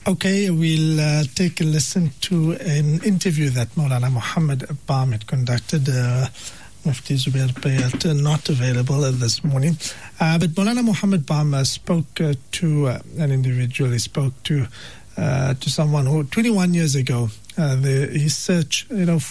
Okay, we'll take a listen to an interview that Maulana Muhammad Bam had conducted. Mufti Zubair Payat not available this morning. But Maulana Muhammad Bam spoke to an individual. He spoke to someone who 21 years ago, his search,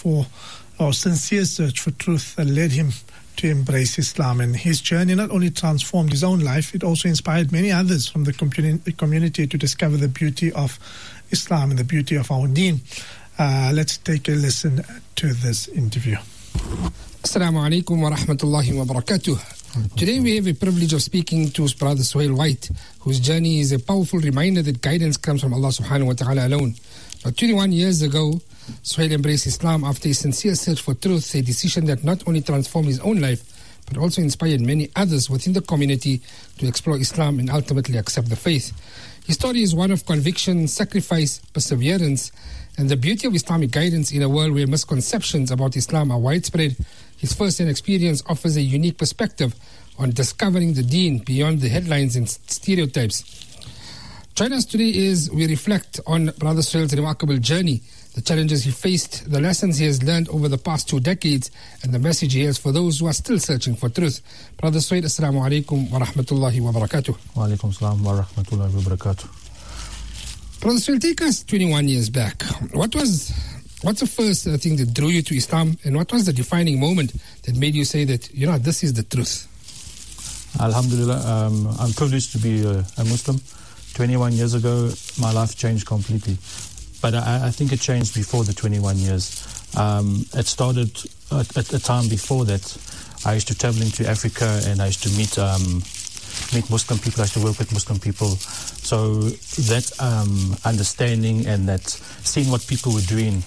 sincere search for truth led him to embrace Islam. And his journey not only transformed his own life, it also inspired many others from the community to discover the beauty of Islam and the beauty of our deen. Let's take a listen to this interview. Assalamu alaikum wa rahmatullahi wa barakatuh. Today we have the privilege of speaking to Brother Suhail White, whose journey is a powerful reminder that guidance comes from Allah subhanahu wa ta'ala alone. Now, 21 years ago, Suhail embraced Islam after a sincere search for truth, a decision that not only transformed his own life, but also inspired many others within the community to explore Islam and ultimately accept the faith. His story is one of conviction, sacrifice, perseverance, and the beauty of Islamic guidance in a world where misconceptions about Islam are widespread. His first-hand experience offers a unique perspective on discovering the deen beyond the headlines and stereotypes. Join us today as we reflect on Brother Suhail's remarkable journey, the challenges he faced, the lessons he has learned over the past 2 decades, and the message he has for those who are still searching for truth. Brother Suhail, assalamu alaikum wa rahmatullahi wa barakatuh. Wa alaikum salam wa rahmatullahi wa barakatuh. Brother Suhail, take us 21 years back. What's the first thing that drew you to Islam, and what was the defining moment that made you say that, this is the truth? Alhamdulillah, I'm privileged to be a Muslim. 21 years ago, my life changed completely. But I think it changed before the 21 years. It started at a time before that. I used to travel into Africa and I used to meet Muslim people. I used to work with Muslim people. So that understanding and that seeing what people were doing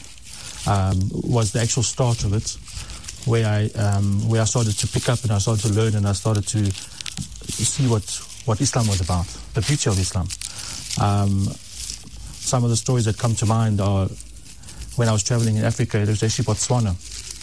was the actual start of it, where I started to pick up and I started to learn and I started to see what Islam was about, the beauty of Islam. Some of the stories that come to mind are when I was traveling in Africa. It was actually Botswana.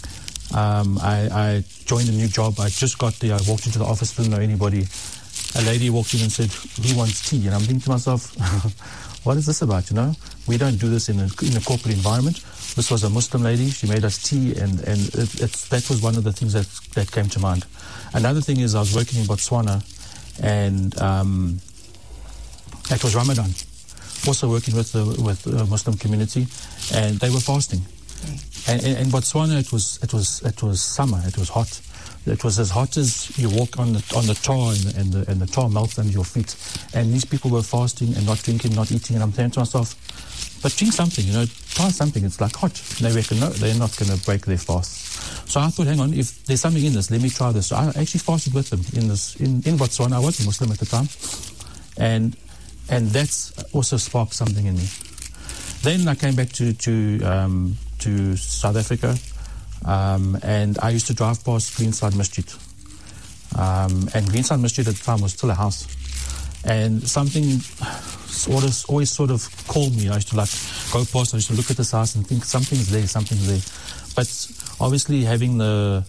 I joined a new job. I just got there. I walked into the office, didn't know anybody. A lady walked in and said, "He wants tea." And I'm thinking to myself, what is this about? We don't do this in a corporate environment. This was a Muslim lady. She made us tea, and that was one of the things that came to mind. Another thing is I was working in Botswana, and it was Ramadan. Also working with the Muslim community, and they were fasting. And in Botswana, it was summer. It was hot. It was as hot as you walk on the tar, and the tar melts under your feet. And these people were fasting and not drinking, not eating. And I'm saying to myself, but drink something, try something. It's like hot. They reckon no, they're not going to break their fast. So I thought, hang on, if there's something in this, let me try this. So I actually fasted with them in Botswana. I was a Muslim at the time, and that's also sparked something in me. Then I came back to South Africa, and I used to drive past Greenside Masjid. And Greenside Masjid at the time was still a house. And something always sort of called me. I used to go past, I used to look at this house and think something's there. But obviously having that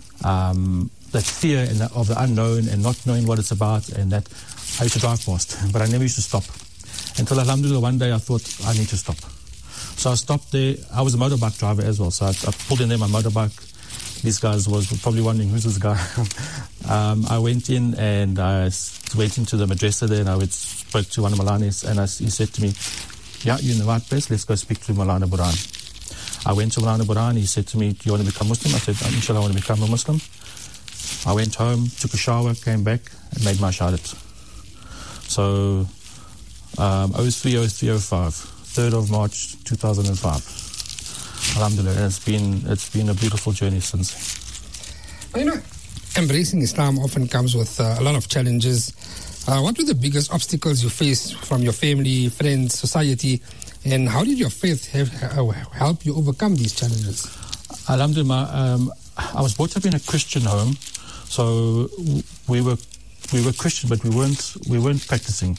fear of the unknown and not knowing what it's about, and that I used to drive past, but I never used to stop. Until alhamdulillah, one day I thought, I need to stop. So I stopped there. I was a motorbike driver as well, so I pulled in there my motorbike. These guys was probably wondering, who's this guy? I went in and I went into the madrasa there, and I spoke to one of Malanis, and he said to me, "Yeah, you're in the right place, let's go speak to Maulana Buran." I went to Maulana Buran. He said to me, "Do you want to become Muslim?" I said, "Inshallah, I want to become a Muslim." I went home, took a shower, came back, and made my shahadat. So, 03/05, 3rd of March 2005. Alhamdulillah, it's been a beautiful journey since. Embracing Islam often comes with a lot of challenges. What were the biggest obstacles you faced from your family, friends, society, and how did your faith help you overcome these challenges? Alhamdulillah, I was brought up in a Christian home, so we were Christian, but we weren't practicing.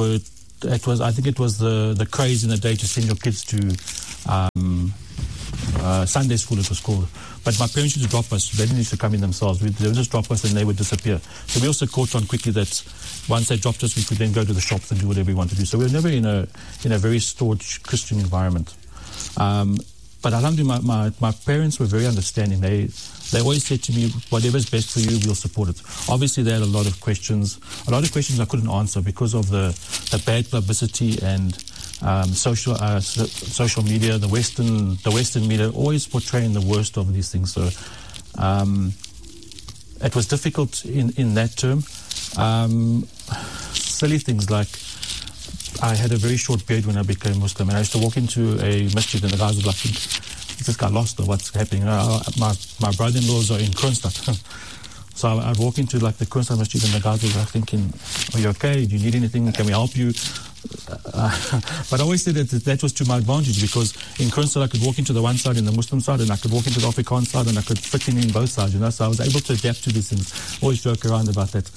I think it was the craze in the day to send your kids to Sunday school it was called. But my parents used to drop us. They didn't used to come in themselves. They would just drop us and they would disappear. So we also caught on quickly that once they dropped us, we could then go to the shops and do whatever we wanted to do. So we were never in a very staunch Christian environment. But alhamdulillah, my parents were very understanding. They always said to me, whatever's best for you, we'll support it. Obviously, they had a lot of questions. A lot of questions I couldn't answer because of the bad publicity and social media, the Western media always portraying the worst of these things. So it was difficult in that term. Silly things like I had a very short beard when I became Muslim, and I used to walk into a masjid and the guys would like, "Is this guy lost or what's happening?" My brother-in-laws are in Kroonstad. So I'd walk into like the Kroonstad masjid and the guys were like thinking, "Are you okay? Do you need anything? Can we help you?" But I always said that was to my advantage, because in Kroonstad I could walk into the one side, in the Muslim side, and I could walk into the Afrikaans side, and I could fit in both sides, So I was able to adapt to these things. Always joke around about that.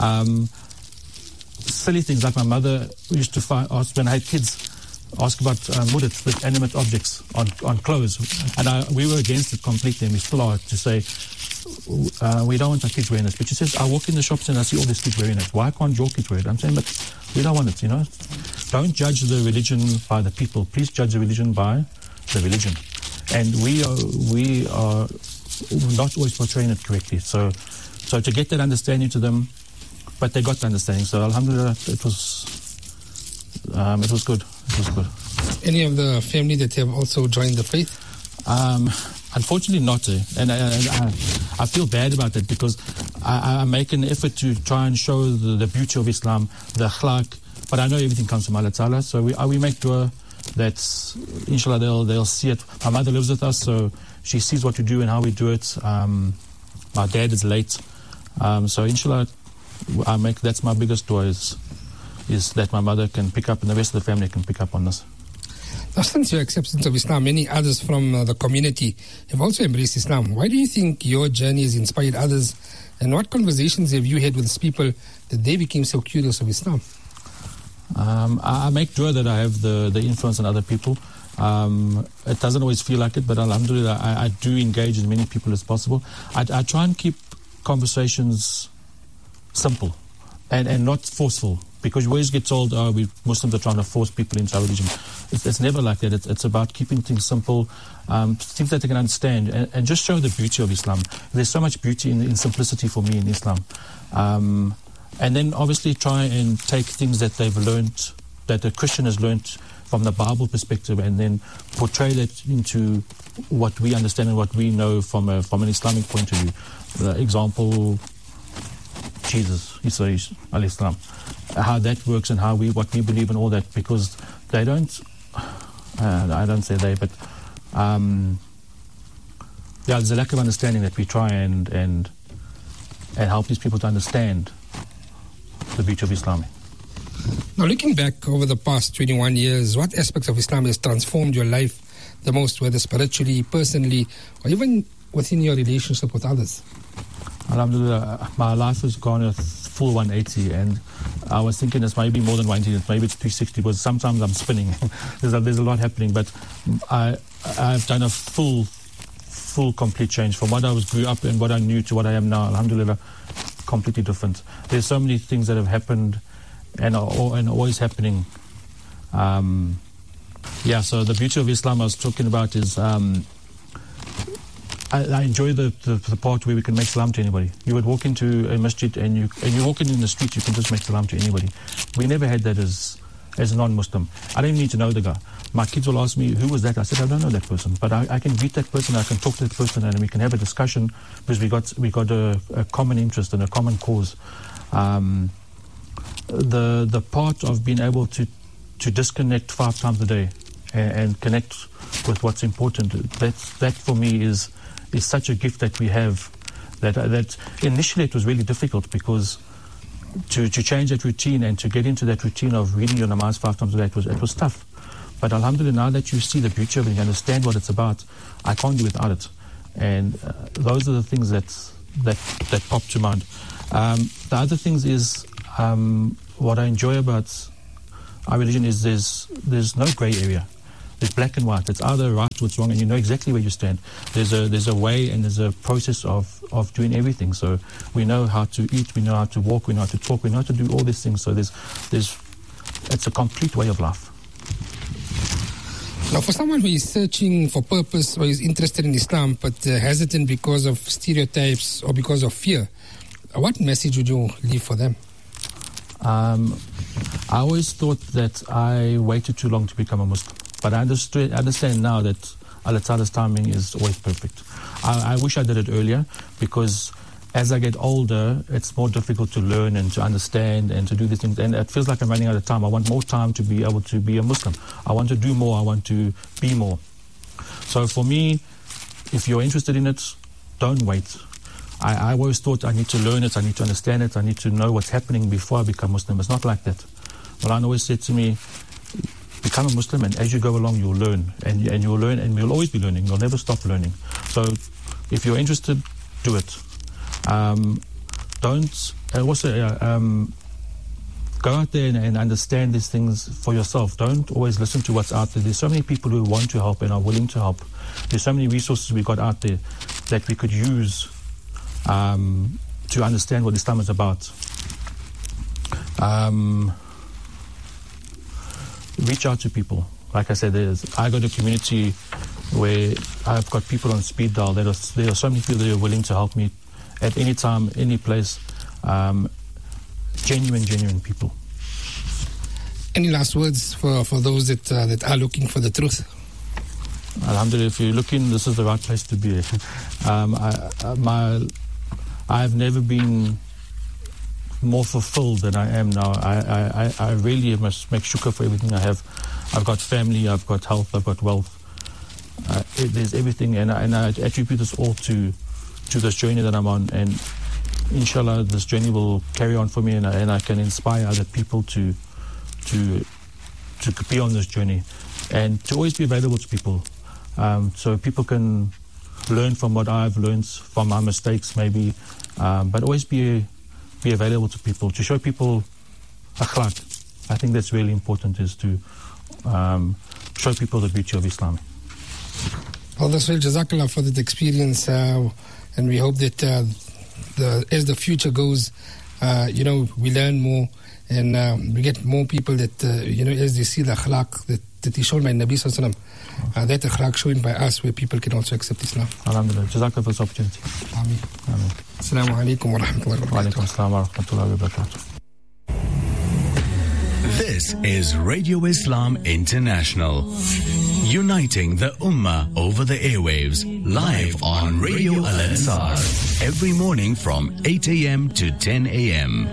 Silly things like my mother used to ask when I had kids, ask about mudat, with animate objects on clothes, and we were against it completely, and we still are, to say we don't want our kids wearing it. But she says, I walk in the shops and I see all these kids wearing it. Why can't your kids wear it? I'm saying, but we don't want it. Don't judge the religion by the people. Please judge the religion by the religion. And we are not always portraying it correctly. So to get that understanding to them. But they got the understanding, so alhamdulillah, it was good. It was good. Any of the family that have also joined the faith? Unfortunately not, and I feel bad about that, because I make an effort to try and show the beauty of Islam, the akhlaq, but I know everything comes from Allah Ta'ala, so we make dua that inshallah they'll see it. My mother lives with us, so she sees what we do and how we do it. My dad is late, so inshallah that's my biggest dua, is that my mother can pick up and the rest of the family can pick up on this. Now, since your acceptance of Islam, many others from the community have also embraced Islam. Why do you think your journey has inspired others, and what conversations have you had with these people that they became so curious of Islam? I make dua that I have the influence on other people. It doesn't always feel like it, but alhamdulillah, I do engage as many people as possible. I try and keep conversations simple and not forceful, because you always get told, we Muslims are trying to force people into our religion. It's never like that. It's about keeping things simple, things that they can understand, and just show the beauty of Islam. There's so much beauty in simplicity for me in Islam. And then obviously try and take things that they've learned, that a Christian has learned from the Bible perspective, and then portray that into what we understand and what we know from an Islamic point of view. The example, Jesus, Isa alayhi salam, how that works and what we believe in, all that, because they don't, I don't say they, but there's a lack of understanding that we try and help these people to understand the beauty of Islam. Now, looking back over the past 21 years, what aspects of Islam has transformed your life the most, whether spiritually, personally, or even within your relationship with others? Alhamdulillah, my life has gone a full 180, and I was thinking it's maybe more than 180, maybe it's 360, because sometimes I'm spinning. there's a lot happening, but I've done a full complete change from what I grew up and what I knew to what I am now. Alhamdulillah, completely different. There's so many things that have happened and always happening. So the beauty of Islam I was talking about is I enjoy the part where we can make salam to anybody. You would walk into a masjid and you walk in the street, you can just make salam to anybody. We never had that as a non-Muslim. I don't even need to know the guy. My kids will ask me, who was that? I said, I don't know that person, but I can greet that person, I can talk to that person, and we can have a discussion, because we got a common interest and a common cause. The part of being able to disconnect 5 times a day and connect with what's important, that for me is such a gift that we have, that initially it was really difficult, because to change that routine and to get into that routine of reading your namaz 5 times a day, it was tough. But alhamdulillah, now that you see the beauty of it and you understand what it's about, I can't do without it. And those are the things that pop to mind. The other things is, what I enjoy about our religion is there's no grey area. There's black and white. It's either right or it's wrong, and you know exactly where you stand. There's a way and there's a process of doing everything. So we know how to eat, we know how to walk, we know how to talk, we know how to do all these things. So it's a complete way of life. Now, for someone who is searching for purpose or is interested in Islam but hesitant because of stereotypes or because of fear, what message would you leave for them? I always thought that I waited too long to become a Muslim. But I understand now that Allah Ta'ala's timing is always perfect. I wish I did it earlier, because as I get older, it's more difficult to learn and to understand and to do these things. And it feels like I'm running out of time. I want more time to be able to be a Muslim. I want to do more. I want to be more. So for me, if you're interested in it, don't wait. I always thought I need to learn it, I need to understand it, I need to know what's happening before I become Muslim. It's not like that. Maulana always said to me, become a Muslim, and as you go along, you'll learn. And you'll learn, and you'll always be learning. You'll never stop learning. So if you're interested, do it. Go out there and understand these things for yourself. Don't always listen to what's out there. There's so many people who want to help and are willing to help. There's so many resources we got out there that we could use to understand what Islam is about. Reach out to people. Like I said, I got a community where I've got people on speed dial. There are so many people that are willing to help me at any time, any place. Genuine people. Any last words for those that are looking for the truth? Alhamdulillah, if you're looking, this is the right place to be. I've never been more fulfilled than I am now. I really must make shukr for everything I have. I've got family, I've got health, I've got wealth. There's everything, and I attribute this all to this journey that I'm on. And inshallah, this journey will carry on for me, and I can inspire other people to be on this journey, and to always be available to people, so people can learn from what I've learned from my mistakes, maybe, but always be available to people, to show people akhlaq. I think that's really important, is to show people the beauty of Islam. Well, that's well, Jazakallah for that experience, and we hope that as the future goes, we learn more, and we get more people that, as they see the akhlaq that is shown by Nabi Sallallahu Alaihi Wasallam, that akhlaq shown by us, where people can also accept Islam. Alhamdulillah. Jazakallah for this opportunity. Ameen. Assalamu alaikum wa rahmatullahi wa barakatuh. Wa alaikum assalam wa rahmatullahi wa barakatuh. This is Radio Islam International, uniting the Ummah over the airwaves, live on Radio Al Ansar, every morning from 8 a.m. to 10 a.m.